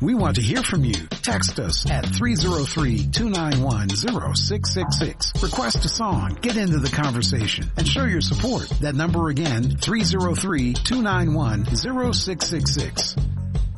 We want to hear from you. Text us at 303-291-0666. Request a song, get into the conversation, and show your support. That number again, 303-291-0666.